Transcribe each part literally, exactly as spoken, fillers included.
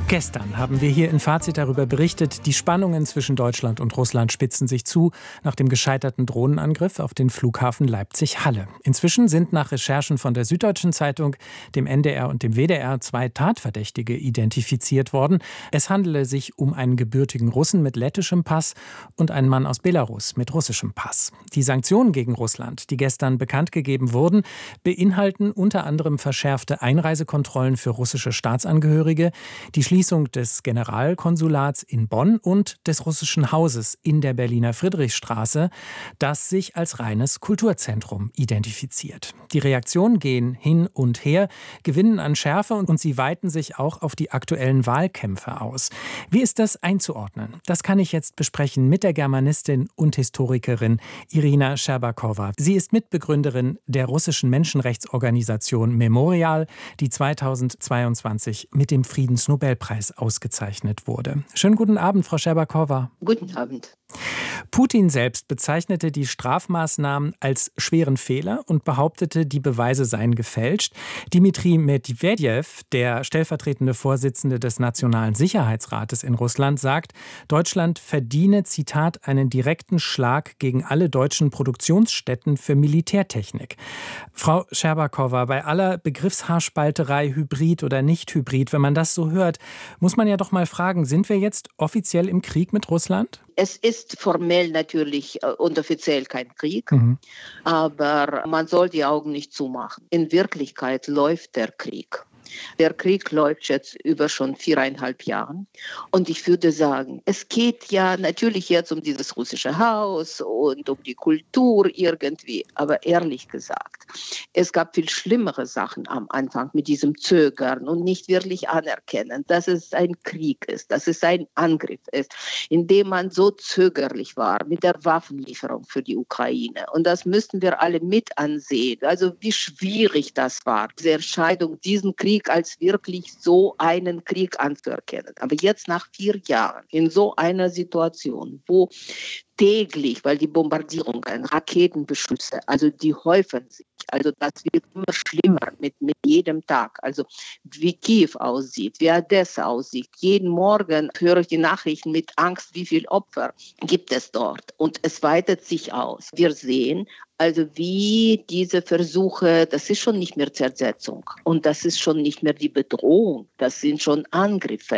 Gestern haben wir hier in Fazit darüber berichtet, die Spannungen zwischen Deutschland und Russland spitzen sich zu nach dem gescheiterten Drohnenangriff auf den Flughafen Leipzig-Halle. Inzwischen sind nach Recherchen von der Süddeutschen Zeitung, dem N D R und dem W D R zwei Tatverdächtige identifiziert worden. Es handele sich um einen gebürtigen Russen mit lettischem Pass und einen Mann aus Belarus mit russischem Pass. Die Sanktionen gegen Russland, die gestern bekannt gegeben wurden, beinhalten unter anderem verschärfte Einreisekontrollen für russische Staatsangehörige, die Schließung des Generalkonsulats in Bonn und des russischen Hauses in der Berliner Friedrichstraße, das sich als reines Kulturzentrum identifiziert. Die Reaktionen gehen hin und her, gewinnen an Schärfe und sie weiten sich auch auf die aktuellen Wahlkämpfe aus. Wie ist das einzuordnen? Das kann ich jetzt besprechen mit der Germanistin und Historikerin Irina Scherbakowa. Sie ist Mitbegründerin der russischen Menschenrechtsorganisation Memorial, die zweitausendzweiundzwanzig mit dem Friedensnobelpreis ausgezeichnet wurde. Schönen guten Abend, Frau Scherbakowa. Guten Abend. Putin selbst bezeichnete die Strafmaßnahmen als schweren Fehler und behauptete, die Beweise seien gefälscht. Dmitri Medwedew, der stellvertretende Vorsitzende des Nationalen Sicherheitsrates in Russland, sagt, Deutschland verdiene, Zitat, einen direkten Schlag gegen alle deutschen Produktionsstätten für Militärtechnik. Frau Scherbakowa, bei aller Begriffshaarspalterei, Hybrid oder nicht Hybrid, wenn man das so hört, muss man ja doch mal fragen, sind wir jetzt offiziell im Krieg mit Russland? Es ist formell natürlich und offiziell kein Krieg, Mhm. aber man soll die Augen nicht zumachen. In Wirklichkeit läuft der Krieg. Der Krieg läuft jetzt über schon viereinhalb Jahren. Und ich würde sagen, es geht ja natürlich jetzt um dieses russische Haus und um die Kultur irgendwie. Aber ehrlich gesagt, es gab viel schlimmere Sachen am Anfang mit diesem Zögern und nicht wirklich anerkennen, dass es ein Krieg ist, dass es ein Angriff ist, in dem man so zögerlich war mit der Waffenlieferung für die Ukraine. Und das müssten wir alle mit ansehen. Also wie schwierig das war, diese Entscheidung, diesen Krieg als wirklich so einen Krieg anzuerkennen. Aber jetzt nach vier Jahren in so einer Situation, wo täglich, weil die Bombardierungen, Raketenbeschüsse, also die häufen sich. Also das wird immer schlimmer mit, mit jedem Tag. Also wie Kiew aussieht, wie Odessa aussieht. Jeden Morgen höre ich die Nachrichten mit Angst, wie viele Opfer gibt es dort. Und es weitet sich aus. Wir sehen also, wie diese Versuche, das ist schon nicht mehr Zersetzung und das ist schon nicht mehr die Bedrohung, das sind schon Angriffe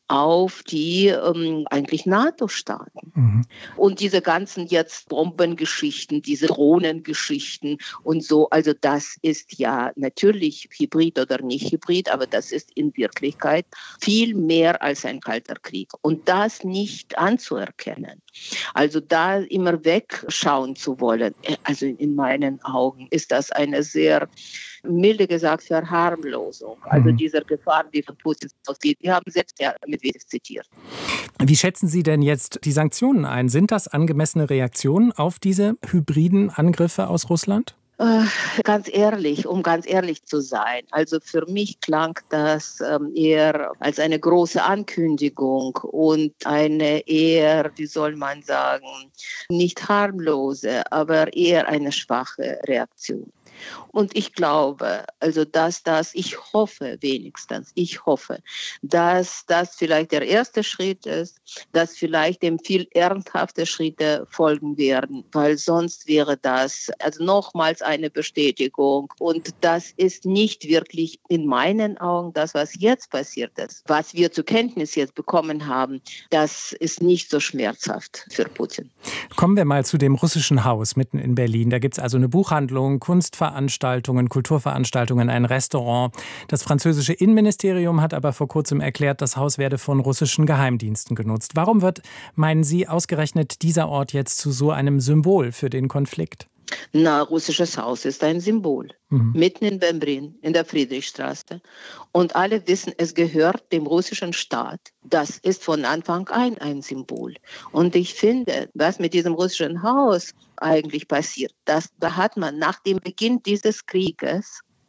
auf die ähm, eigentlich NATO-Staaten. Mhm. Und diese ganzen jetzt Bombengeschichten, diese Drohnengeschichten und so, also das ist ja natürlich Hybrid oder nicht Hybrid, aber das ist in Wirklichkeit viel mehr als ein kalter Krieg. Und das nicht anzuerkennen, also da immer wegschauen zu wollen, also in meinen Augen ist das eine sehr, milde gesagt, Verharmlosung. Also mhm. dieser Gefahr, die von Putin ausgeht. Wir haben selbst ja Medwedew zitiert. Wie schätzen Sie denn jetzt die Sanktionen ein? Sind das angemessene Reaktionen auf diese hybriden Angriffe aus Russland? Äh, ganz ehrlich, um ganz ehrlich zu sein, also für mich klang das ähm, eher als eine große Ankündigung und eine eher, wie soll man sagen, nicht harmlose, aber eher eine schwache Reaktion. Und ich glaube, also dass das, ich hoffe wenigstens, ich hoffe, dass das vielleicht der erste Schritt ist, dass vielleicht dem viel ernsthafte Schritte folgen werden, weil sonst wäre das also nochmals eine Bestätigung. Und das ist nicht wirklich in meinen Augen das, was jetzt passiert ist. Was wir zur Kenntnis jetzt bekommen haben, das ist nicht so schmerzhaft für Putin. Kommen wir mal zu dem russischen Haus mitten in Berlin. Da gibt es also eine Buchhandlung, Kunstveranstaltungen, Kulturveranstaltungen, ein Restaurant. Das französische Innenministerium hat aber vor kurzem erklärt, das Haus werde von russischen Geheimdiensten genutzt. Warum wird, meinen Sie, ausgerechnet dieser Ort jetzt zu so einem Symbol für den Konflikt? Na, russisches Haus ist ein Symbol. Mhm. Mitten in Berlin, in der Friedrichstraße. Und alle wissen, es gehört dem russischen Staat. Das ist von Anfang an ein Symbol. Und ich finde, was mit diesem russischen Haus eigentlich passiert, das, da hat man nach dem Beginn dieses Krieges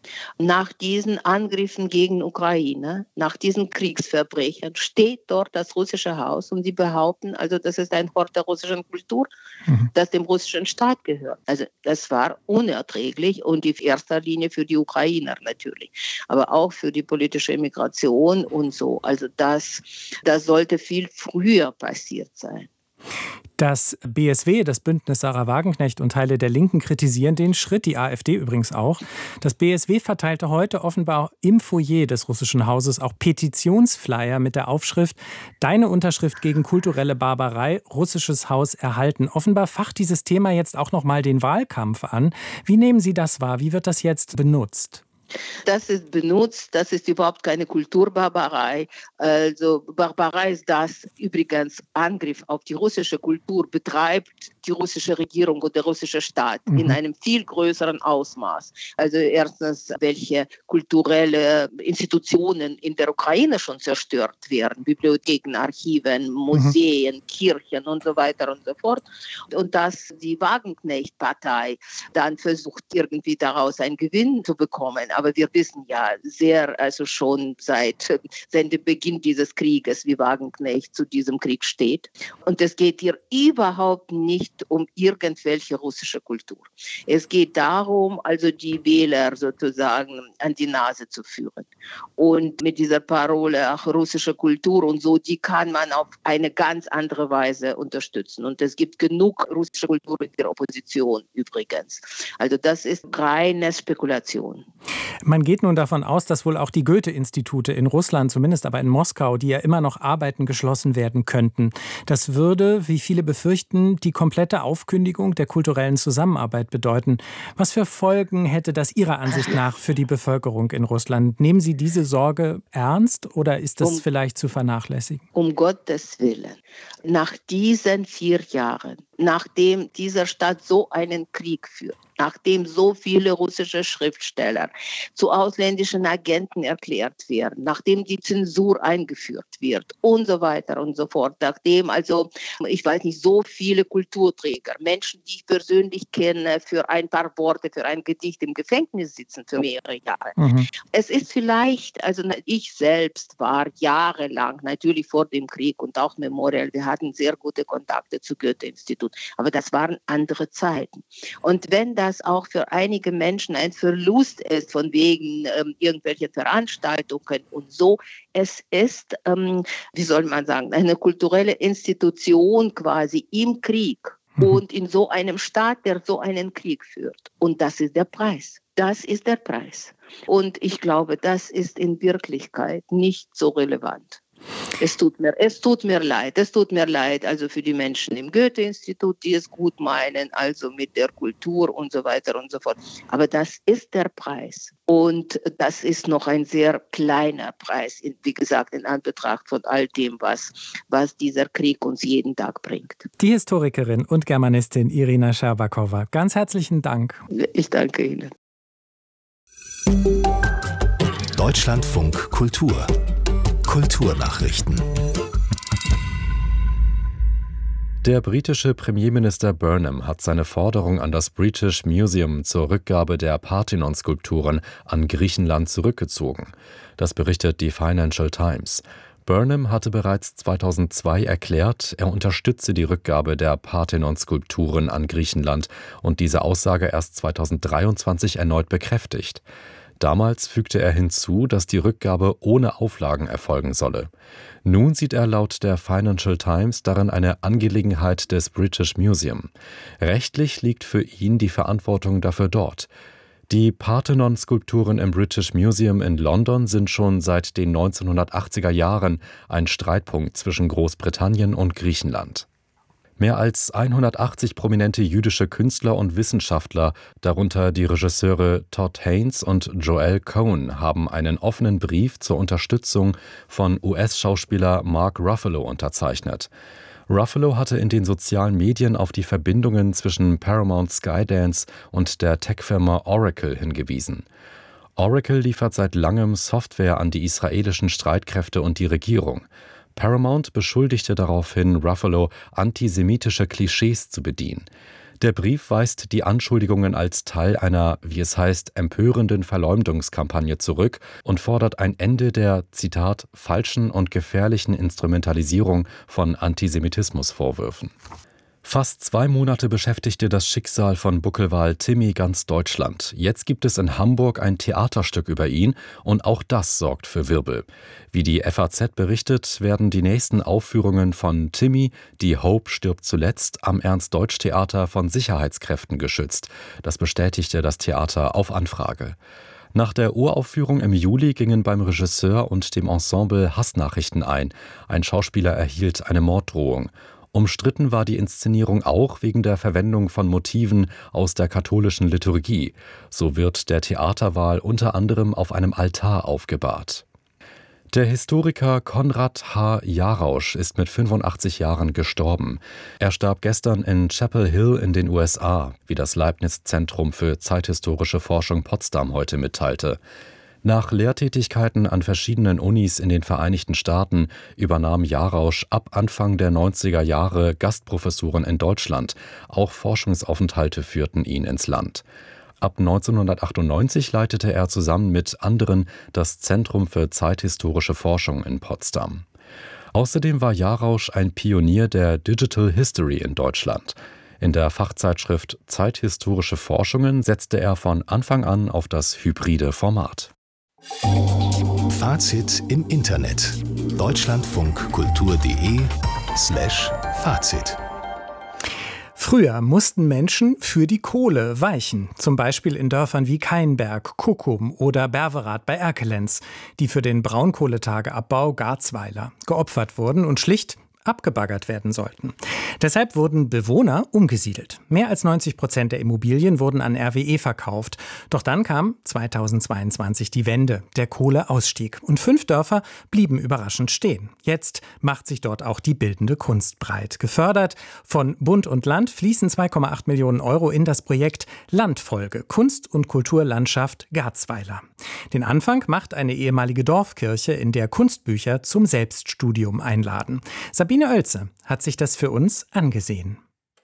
Nach diesen Angriffen gegen Ukraine, nach diesen Kriegsverbrechen, steht dort das russische Haus und sie behaupten, also das ist ein Hort der russischen Kultur, mhm. das dem russischen Staat gehört. Also das war unerträglich und in erster Linie für die Ukrainer natürlich, aber auch für die politische Migration und so. Also das, das sollte viel früher passiert sein. Das B S W, das Bündnis Sarah Wagenknecht und Teile der Linken kritisieren den Schritt, die AfD übrigens auch. Das B S W verteilte heute offenbar im Foyer des russischen Hauses auch Petitionsflyer mit der Aufschrift „Deine Unterschrift gegen kulturelle Barbarei, russisches Haus erhalten". Offenbar facht dieses Thema jetzt auch noch mal den Wahlkampf an. Wie nehmen Sie das wahr? Wie wird das jetzt benutzt? Das ist benutzt, das ist überhaupt keine Kulturbarbarei. Also Barbarei ist das, übrigens Angriff auf die russische Kultur betreibt die russische Regierung und der russische Staat mhm. in einem viel größeren Ausmaß. Also erstens, welche kulturelle Institutionen in der Ukraine schon zerstört werden, Bibliotheken, Archiven, Museen, mhm. Kirchen und so weiter und so fort. Und dass die Wagenknecht-Partei dann versucht, irgendwie daraus einen Gewinn zu bekommen. Aber wir wissen ja sehr, also schon seit, seit dem Beginn dieses Krieges, wie Wagenknecht zu diesem Krieg steht. Und es geht hier überhaupt nicht um irgendwelche russische Kultur. Es geht darum, also die Wähler sozusagen an die Nase zu führen. Und mit dieser Parole, ach, russische Kultur und so, die kann man auf eine ganz andere Weise unterstützen. Und es gibt genug russische Kultur in der Opposition übrigens. Also das ist reine Spekulation. Man geht nun davon aus, dass wohl auch die Goethe-Institute in Russland, zumindest aber in Moskau, die ja immer noch arbeiten, geschlossen werden könnten. Das würde, wie viele befürchten, die komplette Aufkündigung der kulturellen Zusammenarbeit bedeuten. Was für Folgen hätte das Ihrer Ansicht nach für die Bevölkerung in Russland? Nehmen Sie diese Sorge ernst oder ist das um, vielleicht zu vernachlässigen? Um Gottes Willen. Nach diesen vier Jahren, nachdem dieser Staat so einen Krieg führt, nachdem so viele russische Schriftsteller zu ausländischen Agenten erklärt werden, nachdem die Zensur eingeführt wird und so weiter und so fort, nachdem also, ich weiß nicht, so viele Kulturträger, Menschen, die ich persönlich kenne, für ein paar Worte, für ein Gedicht im Gefängnis sitzen für mehrere Jahre. Mhm. Es ist vielleicht, also ich selbst war jahrelang, natürlich vor dem Krieg und auch Memorial, wir hatten sehr gute Kontakte zu Goethe-Institut, aber das waren andere Zeiten. Und wenn das auch für einige Menschen ein Verlust ist, von wegen ähm, irgendwelche Veranstaltungen und so. Es ist, ähm, wie soll man sagen, eine kulturelle Institution quasi im Krieg mhm. und in so einem Staat, der so einen Krieg führt. Und das ist der Preis. Das ist der Preis. Und ich glaube, das ist in Wirklichkeit nicht so relevant. Es tut mir, es tut mir leid, es tut mir leid, also für die Menschen im Goethe-Institut, die es gut meinen, also mit der Kultur und so weiter und so fort. Aber das ist der Preis. Und das ist noch ein sehr kleiner Preis, wie gesagt, in Anbetracht von all dem, was, was dieser Krieg uns jeden Tag bringt. Die Historikerin und Germanistin Irina Scherbakowa, ganz herzlichen Dank. Ich danke Ihnen. Deutschlandfunk Kultur. Kulturnachrichten. Der britische Premierminister Burnham hat seine Forderung an das British Museum zur Rückgabe der Parthenon-Skulpturen an Griechenland zurückgezogen. Das berichtet die Financial Times. Burnham hatte bereits zweitausendzwei erklärt, er unterstütze die Rückgabe der Parthenon-Skulpturen an Griechenland und diese Aussage erst zweitausenddreiundzwanzig erneut bekräftigt. Damals fügte er hinzu, dass die Rückgabe ohne Auflagen erfolgen solle. Nun sieht er laut der Financial Times darin eine Angelegenheit des British Museum. Rechtlich liegt für ihn die Verantwortung dafür dort. Die Parthenon-Skulpturen im British Museum in London sind schon seit den neunzehnhundertachtziger Jahren ein Streitpunkt zwischen Großbritannien und Griechenland. Mehr als hundertachtzig prominente jüdische Künstler und Wissenschaftler, darunter die Regisseure Todd Haynes und Joel Cohen, haben einen offenen Brief zur Unterstützung von U S-Schauspieler Mark Ruffalo unterzeichnet. Ruffalo hatte in den sozialen Medien auf die Verbindungen zwischen Paramount Skydance und der Tech-Firma Oracle hingewiesen. Oracle liefert seit langem Software an die israelischen Streitkräfte und die Regierung. Paramount beschuldigte daraufhin Ruffalo, antisemitische Klischees zu bedienen. Der Brief weist die Anschuldigungen als Teil einer, wie es heißt, empörenden Verleumdungskampagne zurück und fordert ein Ende der, Zitat, falschen und gefährlichen Instrumentalisierung von Antisemitismusvorwürfen. Fast zwei Monate beschäftigte das Schicksal von Buckelwal Timmy ganz Deutschland. Jetzt gibt es in Hamburg ein Theaterstück über ihn und auch das sorgt für Wirbel. Wie die F A Z berichtet, werden die nächsten Aufführungen von Timmy, die Hope stirbt zuletzt, am Ernst-Deutsch-Theater von Sicherheitskräften geschützt. Das bestätigte das Theater auf Anfrage. Nach der Uraufführung im Juli gingen beim Regisseur und dem Ensemble Hassnachrichten ein. Ein Schauspieler erhielt eine Morddrohung. Umstritten war die Inszenierung auch wegen der Verwendung von Motiven aus der katholischen Liturgie. So wird der Theaterwahl unter anderem auf einem Altar aufgebahrt. Der Historiker Konrad H. Jarausch ist mit fünfundachtzig Jahren gestorben. Er starb gestern in Chapel Hill in den U S A, wie das Leibniz-Zentrum für zeithistorische Forschung Potsdam heute mitteilte. Nach Lehrtätigkeiten an verschiedenen Unis in den Vereinigten Staaten übernahm Jarausch ab Anfang der neunziger Jahre Gastprofessuren in Deutschland. Auch Forschungsaufenthalte führten ihn ins Land. Ab neunzehnhundertachtundneunzig leitete er zusammen mit anderen das Zentrum für zeithistorische Forschung in Potsdam. Außerdem war Jarausch ein Pionier der Digital History in Deutschland. In der Fachzeitschrift Zeithistorische Forschungen setzte er von Anfang an auf das hybride Format. Fazit im Internet. deutschlandfunkkultur.de slash Fazit. Früher mussten Menschen für die Kohle weichen, zum Beispiel in Dörfern wie Kainberg, Kuckum oder Berverath bei Erkelenz, die für den Braunkohletageabbau Garzweiler geopfert wurden und schlicht abgebaggert werden sollten. Deshalb wurden Bewohner umgesiedelt. Mehr als neunzig Prozent der Immobilien wurden an R W E verkauft. Doch dann kam zweitausendzweiundzwanzig die Wende, der Kohleausstieg. Und fünf Dörfer blieben überraschend stehen. Jetzt macht sich dort auch die bildende Kunst breit. Gefördert von Bund und Land fließen zwei Komma acht Millionen Euro in das Projekt Landfolge, Kunst- und Kulturlandschaft Garzweiler. Den Anfang macht eine ehemalige Dorfkirche, in der Kunstbücher zum Selbststudium einladen. Sabine Oelze hat sich das für uns angesehen.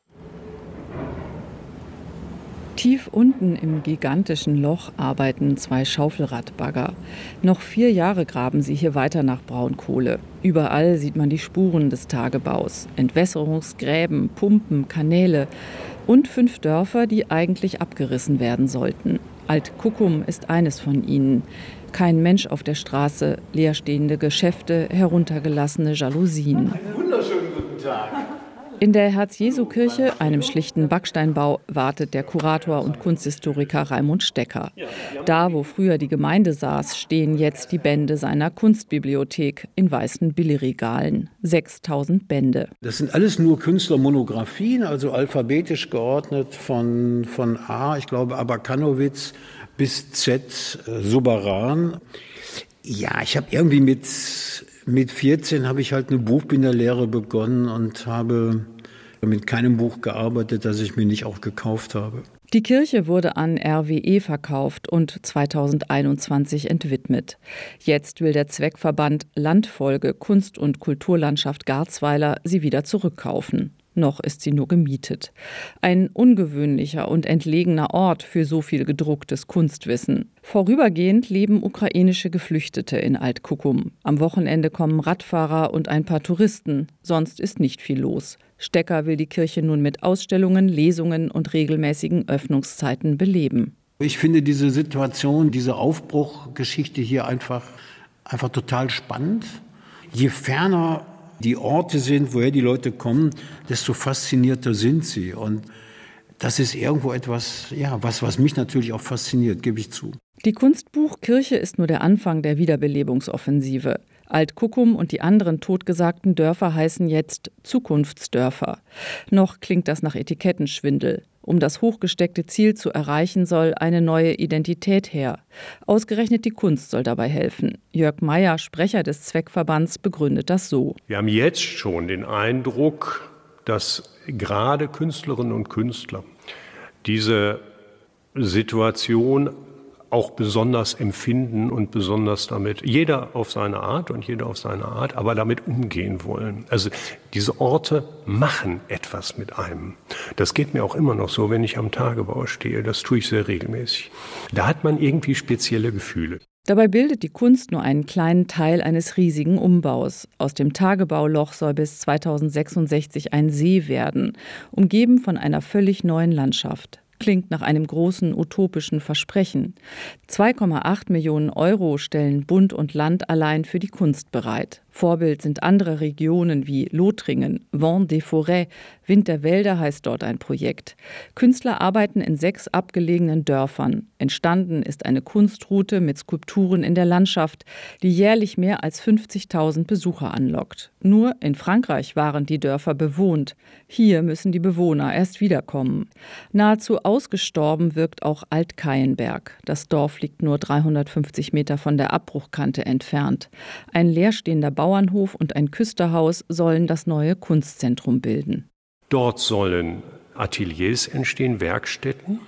Tief unten im gigantischen Loch arbeiten zwei Schaufelradbagger. Noch vier Jahre graben sie hier weiter nach Braunkohle. Überall sieht man die Spuren des Tagebaus. Entwässerungsgräben, Pumpen, Kanäle und fünf Dörfer, die eigentlich abgerissen werden sollten. Alt-Kuckum ist eines von ihnen. Kein Mensch auf der Straße, leerstehende Geschäfte, heruntergelassene Jalousien. Einen wunderschönen guten Tag. In der Herz-Jesu-Kirche, einem schlichten Backsteinbau, wartet der Kurator und Kunsthistoriker Raimund Stecker. Da, wo früher die Gemeinde saß, stehen jetzt die Bände seiner Kunstbibliothek in weißen Billigregalen. sechstausend Bände. Das sind alles nur Künstlermonographien, also alphabetisch geordnet von, von A, ich glaube Abakanowitz, bis Z, äh, Subaran. Ja, ich habe irgendwie mit... Mit vierzehn habe ich halt eine Buchbinderlehre begonnen und habe mit keinem Buch gearbeitet, das ich mir nicht auch gekauft habe. Die Kirche wurde an R W E verkauft und zweitausendeinundzwanzig entwidmet. Jetzt will der Zweckverband Landfolge Kunst- und Kulturlandschaft Garzweiler sie wieder zurückkaufen. Noch ist sie nur gemietet. Ein ungewöhnlicher und entlegener Ort für so viel gedrucktes Kunstwissen. Vorübergehend leben ukrainische Geflüchtete in Alt-Kuckum. Am Wochenende kommen Radfahrer und ein paar Touristen. Sonst ist nicht viel los. Stecker will die Kirche nun mit Ausstellungen, Lesungen und regelmäßigen Öffnungszeiten beleben. Ich finde diese Situation, diese Aufbruchgeschichte hier einfach, einfach total spannend. Je ferner die Orte sind, woher die Leute kommen, desto faszinierter sind sie. Und das ist irgendwo etwas, ja, was, was mich natürlich auch fasziniert, gebe ich zu. Die Kunstbuchkirche ist nur der Anfang der Wiederbelebungsoffensive. Alt-Kuckum und die anderen totgesagten Dörfer heißen jetzt Zukunftsdörfer. Noch klingt das nach Etikettenschwindel. Um das hochgesteckte Ziel zu erreichen, soll eine neue Identität her. Ausgerechnet die Kunst soll dabei helfen. Jörg Meyer, Sprecher des Zweckverbands, begründet das so. Wir haben jetzt schon den Eindruck, dass gerade Künstlerinnen und Künstler diese Situation auch besonders empfinden und besonders damit, jeder auf seine Art und jeder auf seine Art, aber damit umgehen wollen. Also diese Orte machen etwas mit einem. Das geht mir auch immer noch so, wenn ich am Tagebau stehe. Das tue ich sehr regelmäßig. Da hat man irgendwie spezielle Gefühle. Dabei bildet die Kunst nur einen kleinen Teil eines riesigen Umbaus. Aus dem Tagebauloch soll bis zweitausendsechsundsechzig ein See werden, umgeben von einer völlig neuen Landschaft. Klingt nach einem großen utopischen Versprechen. zwei Komma acht Millionen Euro stellen Bund und Land allein für die Kunst bereit. Vorbild sind andere Regionen wie Lothringen, Vent des Forêts, Wind der Wälder heißt dort ein Projekt. Künstler arbeiten in sechs abgelegenen Dörfern. Entstanden ist eine Kunstroute mit Skulpturen in der Landschaft, die jährlich mehr als fünfzigtausend Besucher anlockt. Nur in Frankreich waren die Dörfer bewohnt. Hier müssen die Bewohner erst wiederkommen. Nahezu ausgestorben wirkt auch Alt-Keienberg. Das Dorf liegt nur dreihundertfünfzig Meter von der Abbruchkante entfernt. Ein leerstehender Bauernhof und ein Küsterhaus sollen das neue Kunstzentrum bilden. Dort sollen Ateliers entstehen, Werkstätten,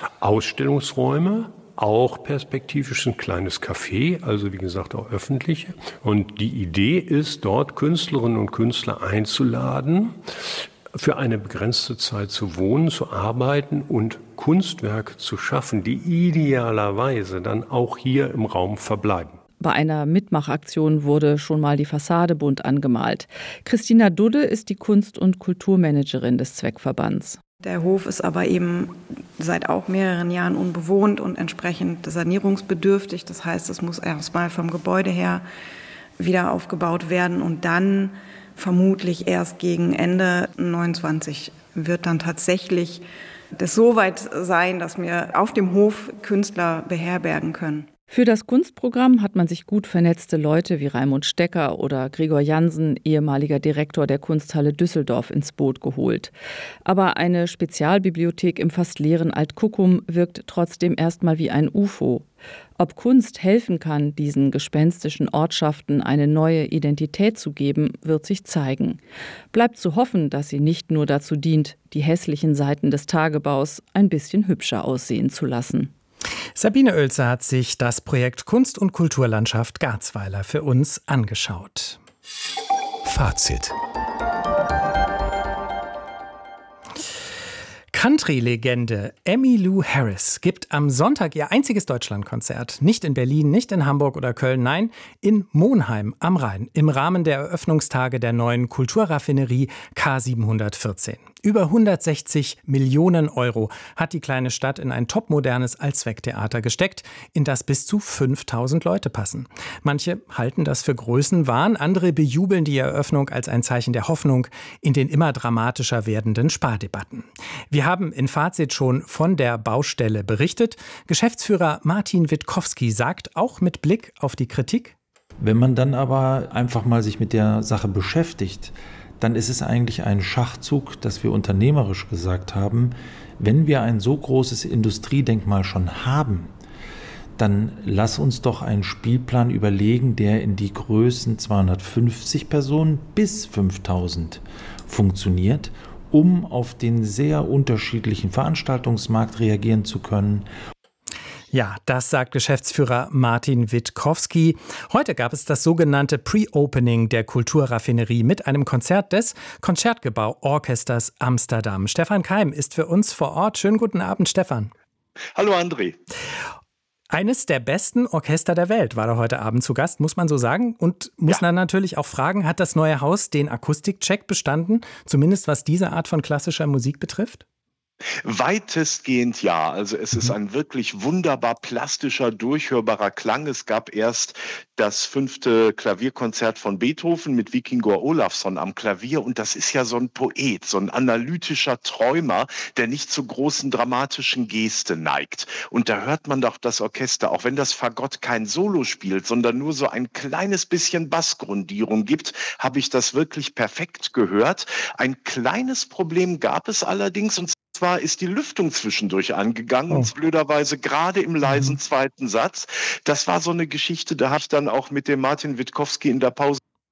Ausstellungsräume, auch perspektivisch ein kleines Café, also wie gesagt auch öffentliche. Und die Idee ist, dort Künstlerinnen und Künstler einzuladen, für eine begrenzte Zeit zu wohnen, zu arbeiten und Kunstwerke zu schaffen, die idealerweise dann auch hier im Raum verbleiben. Bei einer Mitmachaktion wurde schon mal die Fassade bunt angemalt. Christina Dudde ist die Kunst- und Kulturmanagerin des Zweckverbands. Der Hof ist aber eben seit auch mehreren Jahren unbewohnt und entsprechend sanierungsbedürftig. Das heißt, es muss erstmal vom Gebäude her wieder aufgebaut werden und dann vermutlich erst gegen Ende neunundzwanzig wird dann tatsächlich das so weit sein, dass wir auf dem Hof Künstler beherbergen können. Für das Kunstprogramm hat man sich gut vernetzte Leute wie Raimund Stecker oder Gregor Jansen, ehemaliger Direktor der Kunsthalle Düsseldorf, ins Boot geholt. Aber eine Spezialbibliothek im fast leeren Alt-Kuckum wirkt trotzdem erstmal wie ein U F O. Ob Kunst helfen kann, diesen gespenstischen Ortschaften eine neue Identität zu geben, wird sich zeigen. Bleibt zu hoffen, dass sie nicht nur dazu dient, die hässlichen Seiten des Tagebaus ein bisschen hübscher aussehen zu lassen. Sabine Oelze hat sich das Projekt Kunst- und Kulturlandschaft Garzweiler für uns angeschaut. Fazit. Country-Legende Emmylou Harris gibt am Sonntag ihr einziges Deutschlandkonzert. Nicht in Berlin, nicht in Hamburg oder Köln, nein, in Monheim am Rhein im Rahmen der Eröffnungstage der neuen Kulturraffinerie K siebenhundertvierzehn. Über hundertsechzig Millionen Euro hat die kleine Stadt in ein topmodernes Allzwecktheater gesteckt, in das bis zu fünftausend Leute passen. Manche halten das für Größenwahn, andere bejubeln die Eröffnung als ein Zeichen der Hoffnung in den immer dramatischer werdenden Spardebatten. Wir haben in Fazit schon von der Baustelle berichtet. Geschäftsführer Martin Witkowski sagt auch mit Blick auf die Kritik: Wenn man dann aber einfach mal sich mit der Sache beschäftigt, dann ist es eigentlich ein Schachzug, dass wir unternehmerisch gesagt haben, wenn wir ein so großes Industriedenkmal schon haben, dann lass uns doch einen Spielplan überlegen, der in die Größen zweihundertfünfzig Personen bis fünftausend funktioniert, um auf den sehr unterschiedlichen Veranstaltungsmarkt reagieren zu können. Ja, das sagt Geschäftsführer Martin Witkowski. Heute gab es das sogenannte Pre-Opening der Kulturraffinerie mit einem Konzert des Konzertgebouw-Orchesters Amsterdam. Stefan Keim ist für uns vor Ort. Schönen guten Abend, Stefan. Hallo, André. Eines der besten Orchester der Welt war da heute Abend zu Gast, muss man so sagen. Und muss ja. dann natürlich auch fragen, hat das neue Haus den Akustikcheck bestanden? Zumindest was diese Art von klassischer Musik betrifft? Weitestgehend ja. Also es ist ein wirklich wunderbar plastischer, durchhörbarer Klang. Es gab erst das fünfte Klavierkonzert von Beethoven mit Víkingur Ólafsson am Klavier. Und das ist ja so ein Poet, so ein analytischer Träumer, der nicht zu großen dramatischen Gesten neigt. Und da hört man doch das Orchester, auch wenn das Fagott kein Solo spielt, sondern nur so ein kleines bisschen Bassgrundierung gibt, habe ich das wirklich perfekt gehört. Ein kleines Problem gab es allerdings, und zwar ist die Lüftung zwischendurch angegangen, oh. und blöderweise gerade im leisen zweiten Satz. Das war so eine Geschichte, da habe ich dann auch mit dem Martin Witkowski in der Pause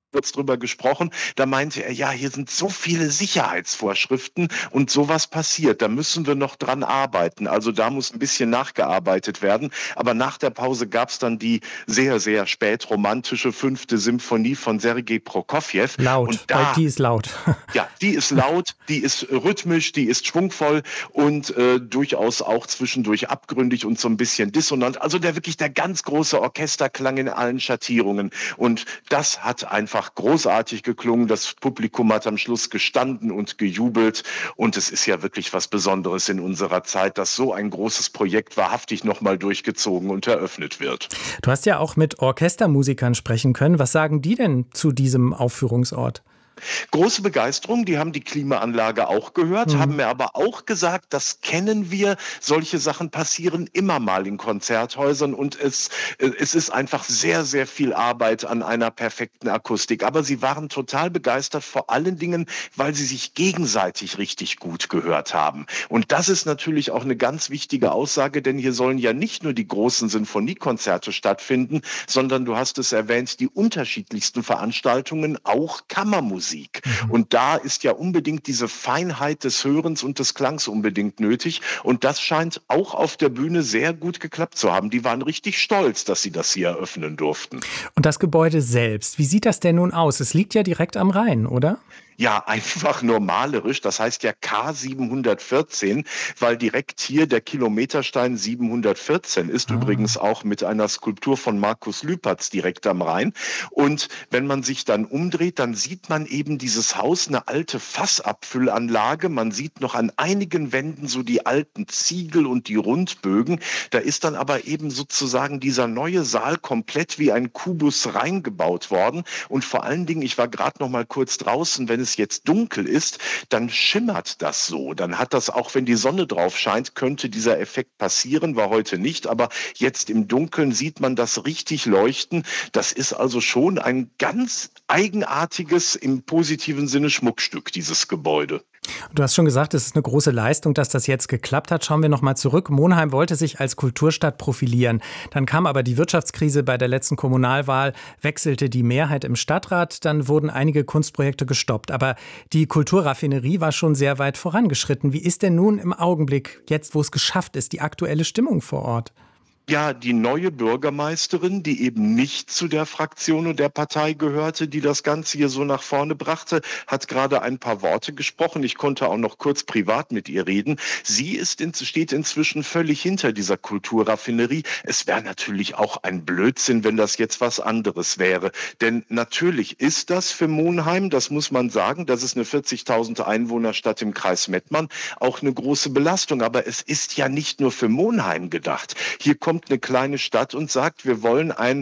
kurz drüber gesprochen, da meinte er, ja, hier sind so viele Sicherheitsvorschriften und sowas passiert, da müssen wir noch dran arbeiten. Also da muss ein bisschen nachgearbeitet werden. Aber nach der Pause gab es dann die sehr, sehr spätromantische fünfte Symphonie von Sergei Prokofjew. Laut, und da, weil die ist laut. Ja, die ist laut, die ist rhythmisch, die ist schwungvoll und äh, durchaus auch zwischendurch abgründig und so ein bisschen dissonant. Also der wirklich der ganz große Orchesterklang in allen Schattierungen. Und das hat einfach großartig geklungen. Das Publikum hat am Schluss gestanden und gejubelt. Und es ist ja wirklich was Besonderes in unserer Zeit, dass so ein großes Projekt wahrhaftig nochmal durchgezogen und eröffnet wird. Du hast ja auch mit Orchestermusikern sprechen können. Was sagen die denn zu diesem Aufführungsort? Große Begeisterung, die haben die Klimaanlage auch gehört, mhm. haben mir aber auch gesagt, das kennen wir, solche Sachen passieren immer mal in Konzerthäusern und es, es ist einfach sehr, sehr viel Arbeit an einer perfekten Akustik. Aber sie waren total begeistert, vor allen Dingen, weil sie sich gegenseitig richtig gut gehört haben. Und das ist natürlich auch eine ganz wichtige Aussage, denn hier sollen ja nicht nur die großen Sinfoniekonzerte stattfinden, sondern du hast es erwähnt, die unterschiedlichsten Veranstaltungen, auch Kammermusik. Und da ist ja unbedingt diese Feinheit des Hörens und des Klangs unbedingt nötig. Und das scheint auch auf der Bühne sehr gut geklappt zu haben. Die waren richtig stolz, dass sie das hier eröffnen durften. Und das Gebäude selbst, wie sieht das denn nun aus? Es liegt ja direkt am Rhein, oder? Ja, einfach nur malerisch, das heißt ja K siebenhundertvierzehn, weil direkt hier der Kilometerstein siebenhundertvierzehn ist, ah. übrigens auch mit einer Skulptur von Markus Lüpertz direkt am Rhein. Und wenn man sich dann umdreht, dann sieht man eben dieses Haus, eine alte Fassabfüllanlage. Man sieht noch an einigen Wänden so die alten Ziegel und die Rundbögen. Da ist dann aber eben sozusagen dieser neue Saal komplett wie ein Kubus reingebaut worden. Und vor allen Dingen, ich war gerade noch mal kurz draußen, wenn es jetzt dunkel ist, dann schimmert das so. Dann hat das, auch wenn die Sonne drauf scheint, könnte dieser Effekt passieren, war heute nicht, aber jetzt im Dunkeln sieht man das richtig leuchten. Das ist also schon ein ganz eigenartiges, im positiven Sinne Schmuckstück, dieses Gebäude. Du hast schon gesagt, es ist eine große Leistung, dass das jetzt geklappt hat. Schauen wir noch mal zurück. Monheim wollte sich als Kulturstadt profilieren. Dann kam aber die Wirtschaftskrise bei der letzten Kommunalwahl, wechselte die Mehrheit im Stadtrat, dann wurden einige Kunstprojekte gestoppt. Aber die Kulturraffinerie war schon sehr weit vorangeschritten. Wie ist denn nun im Augenblick, jetzt wo es geschafft ist, die aktuelle Stimmung vor Ort? Ja, die neue Bürgermeisterin, die eben nicht zu der Fraktion und der Partei gehörte, die das Ganze hier so nach vorne brachte, hat gerade ein paar Worte gesprochen. Ich konnte auch noch kurz privat mit ihr reden. Sie ist in, steht inzwischen völlig hinter dieser Kulturraffinerie. Es wäre natürlich auch ein Blödsinn, wenn das jetzt was anderes wäre. Denn natürlich ist das für Monheim, das muss man sagen, das ist eine vierzigtausend Einwohnerstadt im Kreis Mettmann, auch eine große Belastung. Aber es ist ja nicht nur für Monheim gedacht. Hier kommt eine kleine Stadt und sagt, wir wollen ein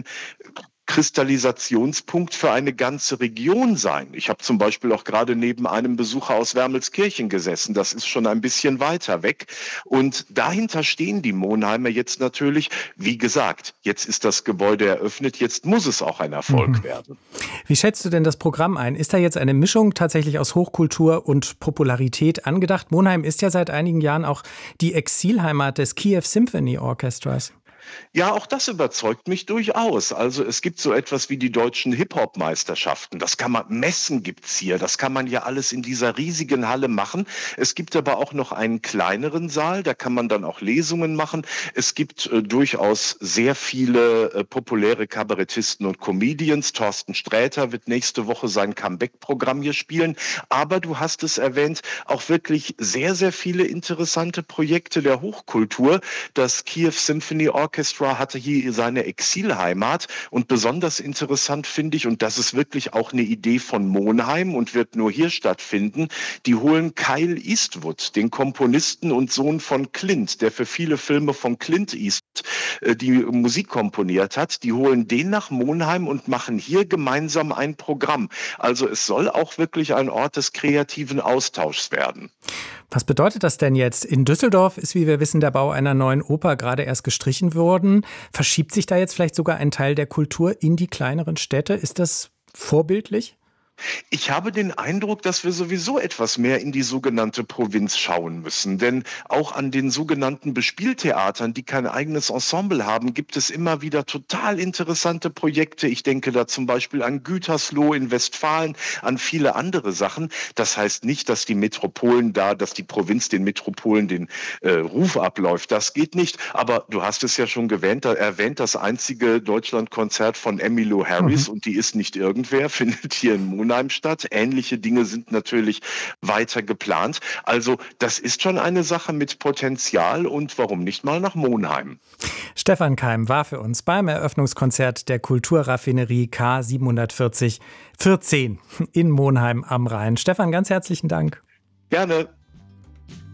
Kristallisationspunkt für eine ganze Region sein. Ich habe zum Beispiel auch gerade neben einem Besucher aus Wermelskirchen gesessen. Das ist schon ein bisschen weiter weg. Und dahinter stehen die Monheimer jetzt natürlich. Wie gesagt, jetzt ist das Gebäude eröffnet. Jetzt muss es auch ein Erfolg mhm. werden. Wie schätzt du denn das Programm ein? Ist da jetzt eine Mischung tatsächlich aus Hochkultur und Popularität angedacht? Monheim ist ja seit einigen Jahren auch die Exilheimat des Kiew Symphony Orchestras. Ja, auch das überzeugt mich durchaus. Also es gibt so etwas wie die deutschen Hip-Hop-Meisterschaften. Das kann man, Messen gibt's hier. Das kann man ja alles in dieser riesigen Halle machen. Es gibt aber auch noch einen kleineren Saal. Da kann man dann auch Lesungen machen. Es gibt äh, durchaus sehr viele äh, populäre Kabarettisten und Comedians. Thorsten Sträter wird nächste Woche sein Comeback-Programm hier spielen. Aber du hast es erwähnt, auch wirklich sehr, sehr viele interessante Projekte der Hochkultur. Das Kiew Symphony Orchestra hatte hier seine Exilheimat und besonders interessant finde ich, und das ist wirklich auch eine Idee von Monheim und wird nur hier stattfinden, die holen Kyle Eastwood, den Komponisten und Sohn von Clint, der für viele Filme von Clint Eastwood äh, die Musik komponiert hat, die holen den nach Monheim und machen hier gemeinsam ein Programm. Also es soll auch wirklich ein Ort des kreativen Austauschs werden. Was bedeutet das denn jetzt? In Düsseldorf ist, wie wir wissen, der Bau einer neuen Oper gerade erst gestrichen worden. Verschiebt sich da jetzt vielleicht sogar ein Teil der Kultur in die kleineren Städte? Ist das vorbildlich? Ich habe den Eindruck, dass wir sowieso etwas mehr in die sogenannte Provinz schauen müssen. Denn auch an den sogenannten Bespieltheatern, die kein eigenes Ensemble haben, gibt es immer wieder total interessante Projekte. Ich denke da zum Beispiel an Gütersloh in Westfalen, an viele andere Sachen. Das heißt nicht, dass die Metropolen da, dass die Provinz den Metropolen den äh, Ruf abläuft. Das geht nicht. Aber du hast es ja schon erwähnt, erwähnt das einzige Deutschlandkonzert von Emmylou Harris, mhm. und die ist nicht irgendwer, findet hier in Monheim statt. Ähnliche Dinge sind natürlich weiter geplant. Also das ist schon eine Sache mit Potenzial und warum nicht mal nach Monheim. Stefan Keim war für uns beim Eröffnungskonzert der Kulturraffinerie K siebenhundertvierzig vierzehn in Monheim am Rhein. Stefan, ganz herzlichen Dank. Gerne.